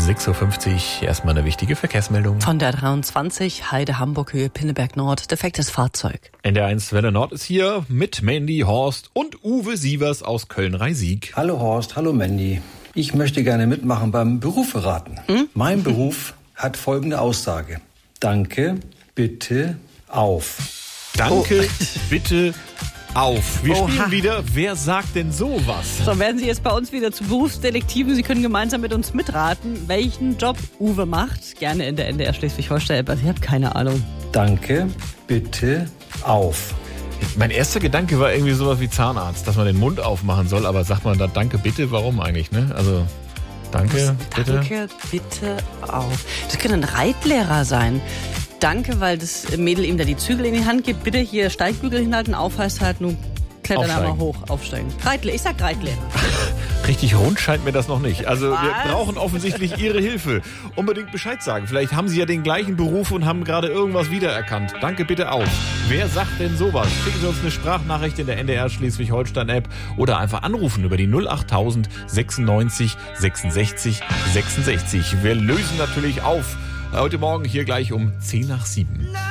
6.50 Uhr. Erstmal eine wichtige Verkehrsmeldung. Von der 23, Heide Hamburg Höhe Pinneberg Nord, defektes Fahrzeug. NDR1 Welle Nord ist hier mit Mandy, Horst und Uwe Sievers aus Köln-Reisig. Hallo Horst, hallo Mandy. Ich möchte gerne mitmachen beim Berufe raten. Mein Beruf hat folgende Aussage. Danke, bitte, auf. Danke, bitte, auf. Wir Oha. spielen wieder Wer sagt denn sowas? So, werden Sie jetzt bei uns wieder zu Berufsdetektiven. Sie können gemeinsam mit uns mitraten, welchen Job Uwe macht. Gerne in der NDR Schleswig-Holstein. Also ich habe keine Ahnung. Danke, bitte, auf. Mein erster Gedanke war irgendwie sowas wie Zahnarzt, dass man den Mund aufmachen soll, aber sagt man da Danke, bitte, warum eigentlich, ne? Also, danke, bitte. Danke, bitte, auf. Das könnte ein Reitlehrer sein. Danke, weil das Mädel ihm da die Zügel in die Hand gibt. Bitte hier Steigbügel hinhalten, auf heißt halt nun klettern einmal hoch, aufsteigen. Reitlehrer, ich sag Reitlehrer. Richtig rund scheint mir das noch nicht. Also Was? wir brauchen offensichtlich Ihre Hilfe. Unbedingt Bescheid sagen. Vielleicht haben Sie ja den gleichen Beruf und haben gerade irgendwas wiedererkannt. Danke bitte auf. Wer sagt denn sowas? Schicken Sie uns eine Sprachnachricht in der NDR Schleswig-Holstein-App oder einfach anrufen über die 08000 96 66 66. Wir lösen natürlich auf. Heute Morgen hier gleich um 10 nach 7.